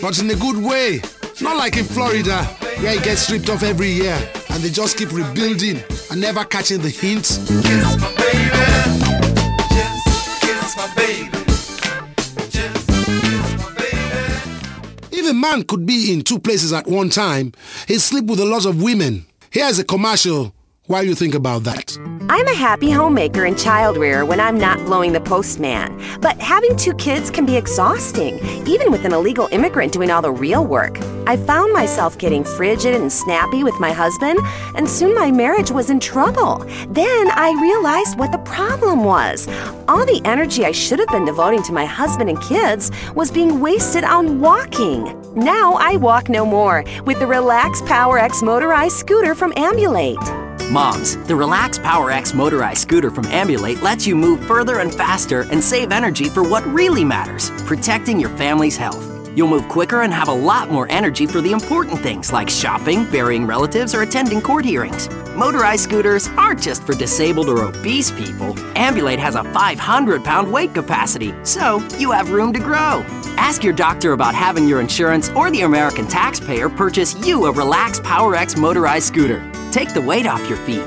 but in a good way. Not like in Florida, where it gets stripped off every year, and they just keep rebuilding and never catching the hints. Kiss my baby, just kiss my baby, just kiss my baby. If a man could be in two places at one time, he'd sleep with a lot of women. Here's a commercial while you think about that. I'm a happy homemaker and child rearer when I'm not blowing the postman. But having two kids can be exhausting, even with an illegal immigrant doing all the real work. I found myself getting frigid and snappy with my husband, and soon my marriage was in trouble. Then I realized what the problem was. All the energy I should have been devoting to my husband and kids was being wasted on walking. Now I walk no more with the Relax Power X motorized scooter from Ambulate. Moms, the Relax Power X motorized scooter from Ambulate lets you move further and faster and save energy for what really matters, protecting your family's health. You'll move quicker and have a lot more energy for the important things like shopping, burying relatives, or attending court hearings. Motorized scooters aren't just for disabled or obese people. Ambulate has a 500-pound weight capacity, so you have room to grow. Ask your doctor about having your insurance or the American taxpayer purchase you a Relax Power X motorized scooter. Take the weight off your feet.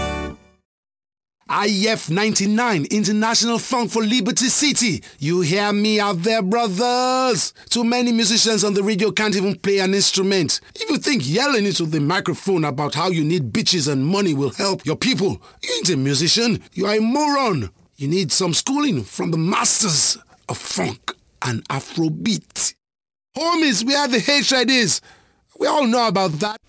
IF 99 International Funk for Liberty City. You hear me out there, brothers? Too many musicians on the radio can't even play an instrument. If you think yelling into the microphone about how you need bitches and money will help your people, you ain't a musician. You are a moron. You need some schooling from the masters of funk and Afrobeat. Homies, where the hatred is. We all know about that.